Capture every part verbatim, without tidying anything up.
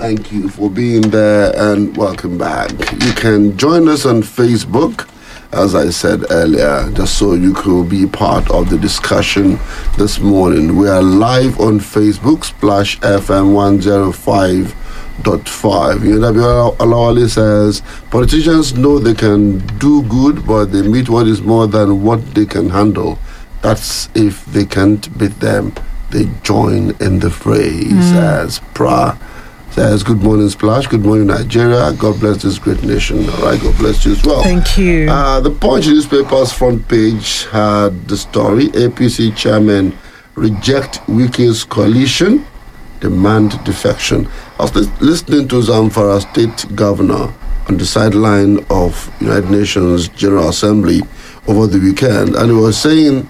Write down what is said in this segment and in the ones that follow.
Thank you for being there and welcome back. You can join us on Facebook, as I said earlier, just so you could be part of the discussion this morning. We are live on Facebook, Splash F M one oh five point five. You know, Alawali says, politicians know they can do good, but they meet what is more than what they can handle. That's if they can't beat them, they join in the fray, mm. says Pra. Says, good morning, Splash. Good morning, Nigeria. God bless this great nation. All right, God bless you as well. Thank you. Uh, the Punch newspaper's front page had the story. A P C chairman reject Wike's coalition, demand defection. I was li- listening to Zamfara State Governor on the sideline of United Nations General Assembly over the weekend, and he was saying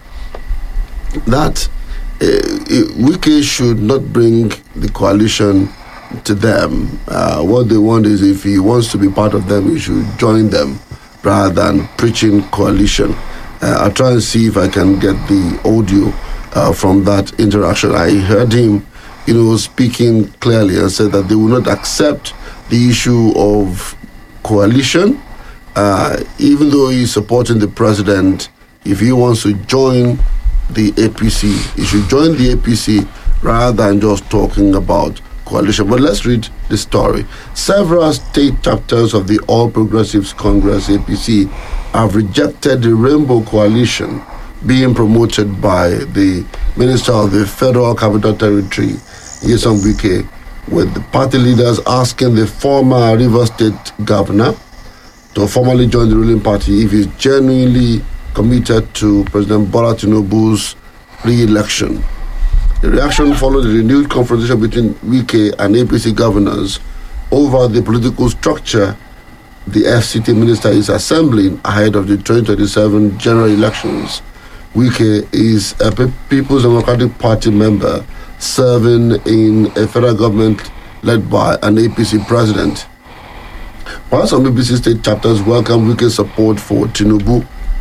that uh, Wike should not bring the coalition to them. Uh, what they want is, if he wants to be part of them, he should join them rather than preaching coalition. Uh, I'll try and see if I can get the audio uh, from that interaction. I heard him, you know, speaking clearly and said that they will not accept the issue of coalition, uh, even though he's supporting the president. If he wants to join the A P C, he should join the A P C rather than just talking about coalition. But let's read the story. Several state chapters of the All Progressives Congress, A P C, have rejected the Rainbow Coalition being promoted by the Minister of the Federal Capital Territory, Nyesom Wike, with the party leaders asking the former Rivers State Governor to formally join the ruling party if he's genuinely committed to President Bola Tinubu's re-election. The reaction followed a renewed confrontation between Wike and A P C governors over the political structure the F C T minister is assembling ahead of the twenty twenty-seven general elections. Wike is a People's Democratic Party member serving in a federal government led by an A P C president. While some A P C state chapters welcome Wike's support for Tinubu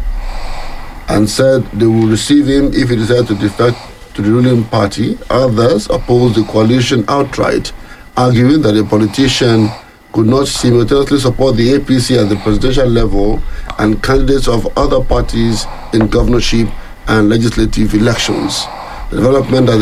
and said they will receive him if he decides to defect to the ruling party, others opposed the coalition outright, arguing that a politician could not simultaneously support the A P C at the presidential level and candidates of other parties in governorship and legislative elections. The development that